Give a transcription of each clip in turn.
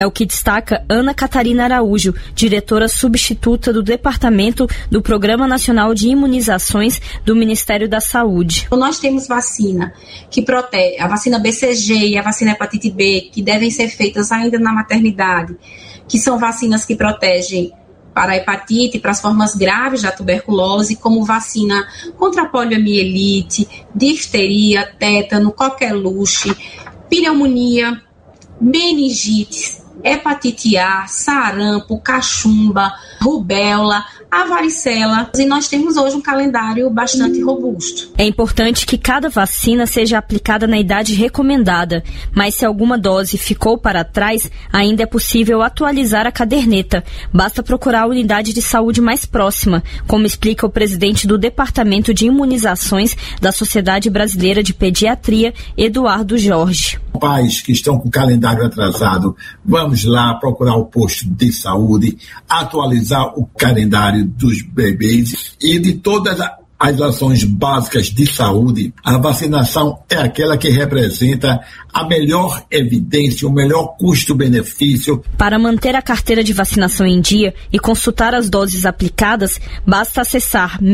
É o que destaca Ana Catarina Araújo, diretora substituta do Departamento do Programa Nacional de Imunizações do Ministério da Saúde. Nós temos vacina que protege, a vacina BCG e a vacina hepatite B, que devem ser feitas ainda na maternidade, que são vacinas que protegem para a hepatite, para as formas graves da tuberculose, como vacina contra a poliomielite, difteria, tétano, coqueluche, pneumonia, meningite, hepatite A, sarampo, cachumba, rubéola, a varicela. E nós temos hoje um calendário bastante robusto. É importante que cada vacina seja aplicada na idade recomendada, mas se alguma dose ficou para trás, ainda é possível atualizar a caderneta. Basta procurar a unidade de saúde mais próxima, como explica o presidente do Departamento de Imunizações da Sociedade Brasileira de Pediatria, Eduardo Jorge. Pais que estão com o calendário atrasado, vamos lá procurar o posto de saúde, atualizar o calendário dos bebês e de todas as ações básicas de saúde. A vacinação é aquela que representa a melhor evidência, o melhor custo-benefício. Para manter a carteira de vacinação em dia e consultar as doses aplicadas, basta acessar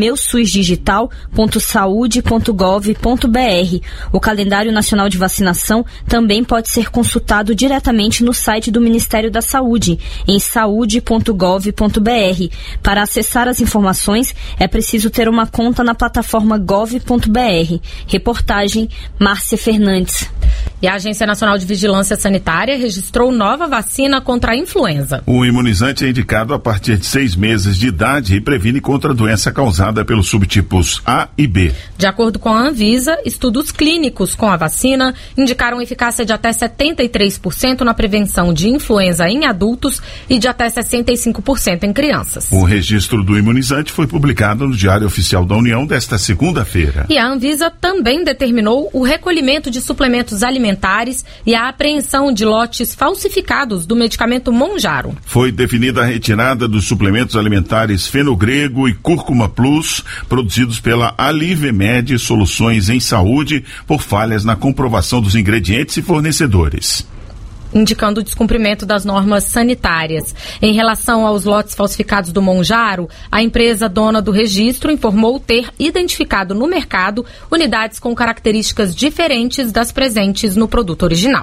meususdigital.saude.gov.br. O calendário nacional de vacinação também pode ser consultado diretamente no site do Ministério da Saúde, em saude.gov.br. Para acessar as informações, é preciso ter uma conta na plataforma gov.br. Reportagem Márcia Fernandes. E a Agência Nacional de Vigilância Sanitária registrou nova vacina contra a influenza. O imunizante é indicado a partir de 6 meses de idade e previne contra a doença causada pelos subtipos A e B. De acordo com a Anvisa, estudos clínicos com a vacina indicaram eficácia de até 73% na prevenção de influenza em adultos e de até 65% em crianças. O registro do imunizante foi publicado no Diário Oficial da União desta segunda-feira. E a Anvisa também determinou o recolhimento de suplementos alimentares e a apreensão de lotes falsificados do medicamento Mounjaro. Foi definida a retirada dos suplementos alimentares Fenogrego e Cúrcuma Plus, produzidos pela Alivemed Soluções em Saúde, por falhas na comprovação dos ingredientes e fornecedores, indicando o descumprimento das normas sanitárias. Em relação aos lotes falsificados do Mounjaro, a empresa dona do registro informou ter identificado no mercado unidades com características diferentes das presentes no produto original.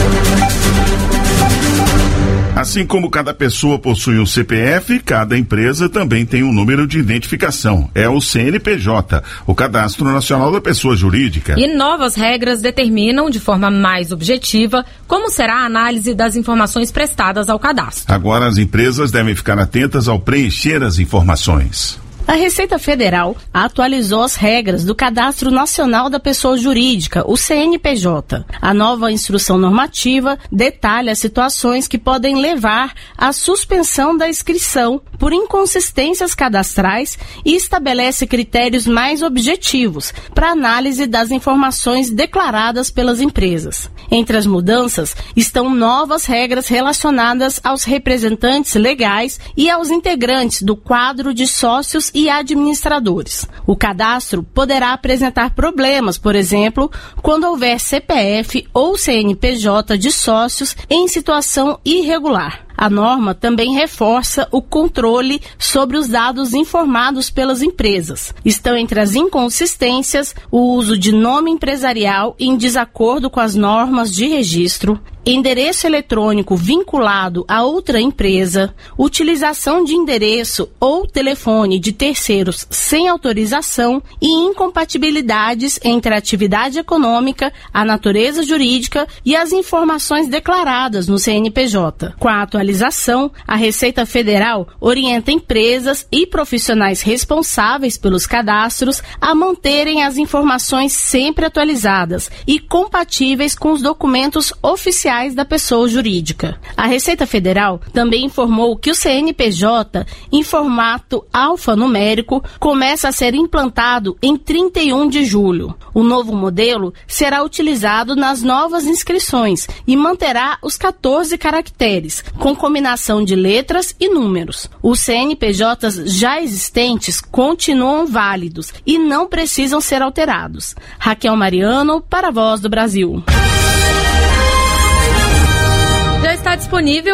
Assim como cada pessoa possui um CPF, cada empresa também tem um número de identificação. É o CNPJ, o Cadastro Nacional da Pessoa Jurídica. E novas regras determinam, de forma mais objetiva, como será a análise das informações prestadas ao cadastro. Agora as empresas devem ficar atentas ao preencher as informações. A Receita Federal atualizou as regras do Cadastro Nacional da Pessoa Jurídica, o CNPJ. A nova instrução normativa detalha as situações que podem levar à suspensão da inscrição por inconsistências cadastrais e estabelece critérios mais objetivos para análise das informações declaradas pelas empresas. Entre as mudanças estão novas regras relacionadas aos representantes legais e aos integrantes do quadro de sócios e administradores. O cadastro poderá apresentar problemas, por exemplo, quando houver CPF ou CNPJ de sócios em situação irregular. A norma também reforça o controle sobre os dados informados pelas empresas. Estão entre as inconsistências o uso de nome empresarial em desacordo com as normas de registro, endereço eletrônico vinculado a outra empresa, utilização de endereço ou telefone de terceiros sem autorização e incompatibilidades entre a atividade econômica, a natureza jurídica e as informações declaradas no CNPJ. Com a atualização, a Receita Federal orienta empresas e profissionais responsáveis pelos cadastros a manterem as informações sempre atualizadas e compatíveis com os documentos oficiais da pessoa jurídica. A Receita Federal também informou que o CNPJ, em formato alfanumérico, começa a ser implantado em 31 de julho. O novo modelo será utilizado nas novas inscrições e manterá os 14 caracteres, com combinação de letras e números. Os CNPJs já existentes continuam válidos e não precisam ser alterados. Raquel Mariano, para a Voz do Brasil. Já está disponível